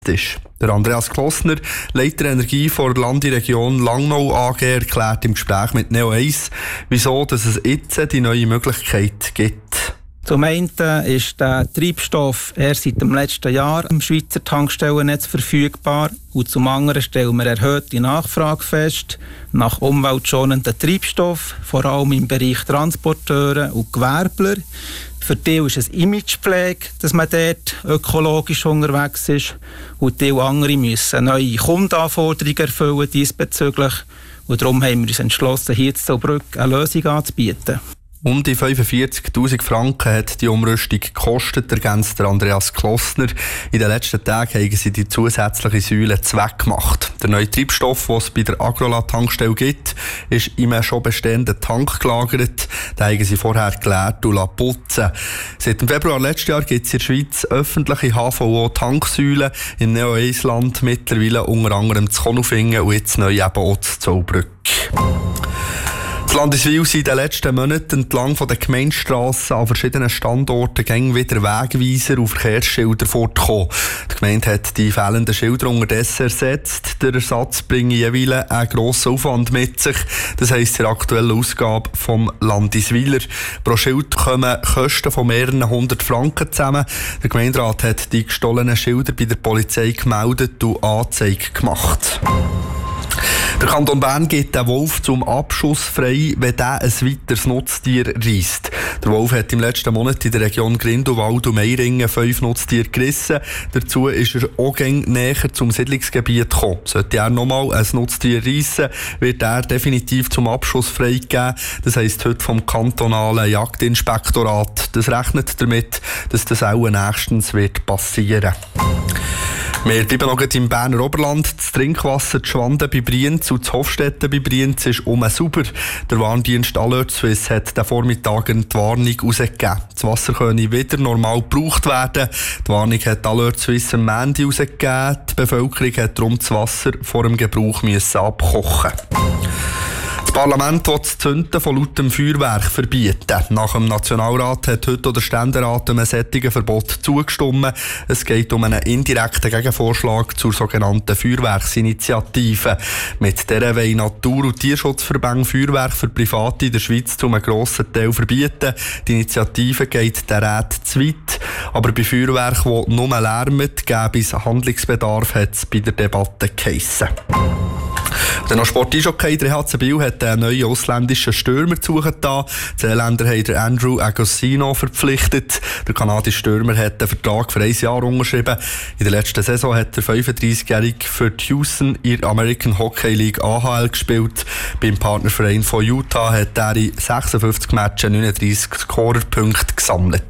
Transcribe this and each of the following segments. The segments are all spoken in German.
ist. Der Andreas Klossner, Leiter Energie der Landiregion Langnau AG, erklärt im Gespräch mit Neo 1, wieso dass es jetzt die neue Möglichkeit gibt. Zum einen ist der Treibstoff erst seit dem letzten Jahr im Schweizer Tankstellennetz verfügbar und zum anderen stellen wir erhöhte Nachfrage fest nach umweltschonenden Treibstoff, vor allem im Bereich Transporteure und Gewerbler. Für die ist es Imagepflege, dass man dort ökologisch unterwegs ist und die andere müssen neue Kundenanforderungen erfüllen diesbezüglich. Und darum haben wir uns entschlossen, hier zu Zollbrück eine Lösung anzubieten. Um die 45'000 Franken hat die Umrüstung gekostet, ergänzt der Andreas Klossner. In den letzten Tagen haben sie die zusätzliche Säule zweckgemacht. Der neue Treibstoff, den es bei der Agrola-Tankstelle gibt, ist in einem schon bestehenden Tank gelagert. Den haben sie vorher geleert und putzen. Seit dem Februar letzten Jahr gibt es in der Schweiz öffentliche HVO-Tanksäulen in Neo-1-Land, mittlerweile unter anderem zu Konolfingen und jetzt neu eben auch zu Zollbrück. Das Landiswil sind in den letzten Monaten entlang der Gemeindestrassen an verschiedenen Standorten gängig wieder Wegweiser und Verkehrsschilder fortgekommen. Die Gemeinde hat die fehlenden Schilder unterdessen ersetzt. Der Ersatz bringt jeweils einen grossen Aufwand mit sich. Das heisst, in der aktuellen Ausgabe vom Landiswiler. Pro Schild kommen Kosten von mehreren 100 Franken zusammen. Der Gemeinderat hat die gestohlenen Schilder bei der Polizei gemeldet und Anzeige gemacht. Der Kanton Bern gibt den Wolf zum Abschuss frei, wenn der ein weiteres Nutztier reisst. Der Wolf hat im letzten Monat in der Region Grindelwald und Meiringen 5 Nutztiere gerissen. Dazu ist er auch näher zum Siedlungsgebiet gekommen. Sollte er nochmal ein Nutztier reissen, wird er definitiv zum Abschuss freigegeben. Das heisst heute vom kantonalen Jagdinspektorat. Das rechnet damit, dass das auch nächstens wird passieren. Wir bleiben noch im Berner Oberland. Das Trinkwasser zu Schwanden bei Brienz und zu Hofstetten bei Brienz ist sauber. Der Warndienst Alert Suisse hat den Vormittag die Warnung herausgegeben. Das Wasser könne wieder normal gebraucht werden. Die Warnung hat Alert Suisse am Montag herausgegeben. Die Bevölkerung hat darum das Wasser vor dem Gebrauch abkochen. Das Parlament will das Zünden von lautem Feuerwerk verbieten. Nach dem Nationalrat hat heute der Ständerat einem solchen Verbot zugestimmt. Es geht um einen indirekten Gegenvorschlag zur sogenannten Feuerwerksinitiative. Mit der wollen Natur- und Tierschutzverbände Feuerwerk für Private in der Schweiz zu einem grossen Teil verbieten. Die Initiative geht der Rat zu weit. Aber bei Feuerwerk, die nur lärmen, gäbe es Handlungsbedarf, hat es bei der Debatte geheissen. Der noch Sport-Eishockey, der HC Biel hat einen neuen ausländischen Stürmer zugetan. Die Seeländer haben Andrew Agostino verpflichtet. Der kanadische Stürmer hat den Vertrag für 1 Jahr unterschrieben. In der letzten Saison hat der 35-Jährige für die Houston in der American Hockey League AHL gespielt. Beim Partnerverein von Utah hat er in 56 Matches 39 Scorerpunkte gesammelt.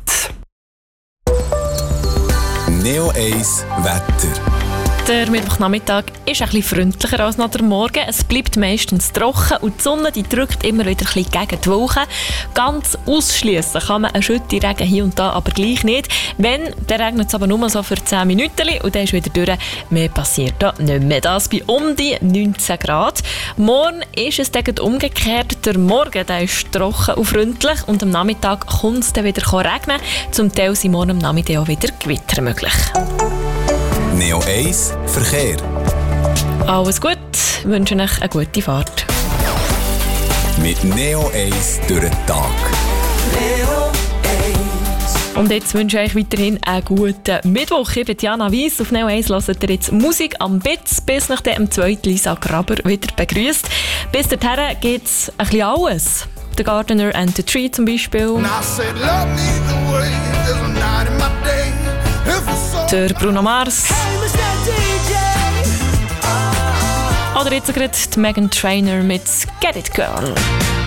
Neo 1 Wetter. Der Mittwochnachmittag ist ein bisschen freundlicher als nach der Morgen. Es bleibt meistens trocken und die Sonne die drückt immer wieder ein bisschen gegen die Wolken. Ganz ausschliessen kann man einen Schütte Regen hier und da aber gleich nicht. Wenn, dann regnet es aber nur so für 10 Minuten und dann ist wieder durch. Mehr passiert da nicht mehr. Das bei um die 19 Grad. Morgen ist es dann umgekehrt. Der Morgen der ist trocken und freundlich und am Nachmittag kommt es dann wieder regnen. Zum Teil sind morgen am Nachmittag auch wieder Gewitter möglich. Neo 1 Verkehr. Alles gut, wünsche euch eine gute Fahrt. Mit Neo 1 durch den Tag. Neo 1. Und jetzt wünsche ich euch weiterhin einen guten Mittwoch. Ich bin Jana Weiss. Auf Neo 1 hört ihr jetzt Musik am Bitz, bis nach dem zweiten Lisa Graber wieder begrüßt. Bis dahin gibt es ein bisschen alles. The Gardener and the Tree zum Beispiel. Der Bruno Mars. Oder jetzt gerade die Meghan Trainor mit Get It Girl.